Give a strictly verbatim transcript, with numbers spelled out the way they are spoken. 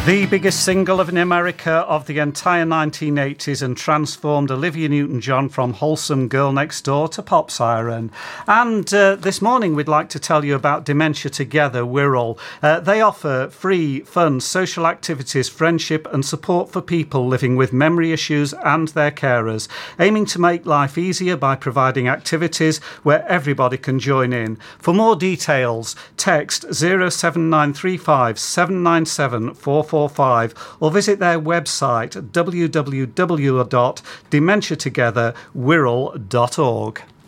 The biggest single of in America of the entire nineteen eighties and transformed Olivia Newton-John from wholesome girl next door to pop siren. And uh, this morning we'd like to tell you about Dementia Together, Wirral. Uh, they offer free, fun, social activities, friendship and support for people living with memory issues and their carers, aiming to make life easier by providing activities where everybody can join in. For more details, text zero seven nine three five seven nine seven four four five or visit their website w w w dot dementia together wirral dot org.